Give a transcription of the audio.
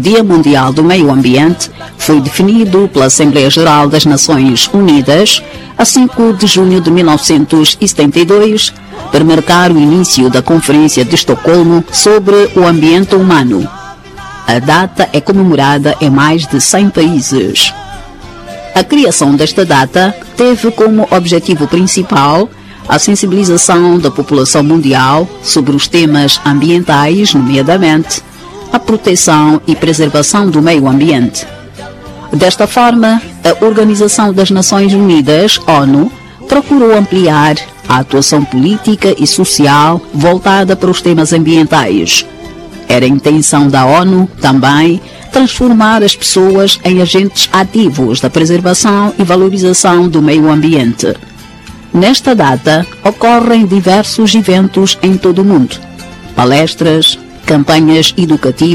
Dia Mundial do Meio Ambiente foi definido pela Assembleia Geral das Nações Unidas a 5 de junho de 1972 para marcar o início da Conferência de Estocolmo sobre o Ambiente Humano. A data é comemorada em mais de 100 países. A criação desta data teve como objetivo principal a sensibilização da população mundial sobre os temas ambientais, nomeadamente a proteção e preservação do meio ambiente. Desta forma, a Organização das Nações Unidas, ONU, procurou ampliar a atuação política e social voltada para os temas ambientais. Era a intenção da ONU, também, transformar as pessoas em agentes ativos da preservação e valorização do meio ambiente. Nesta data, ocorrem diversos eventos em todo o mundo. Palestras, campanhas educativas,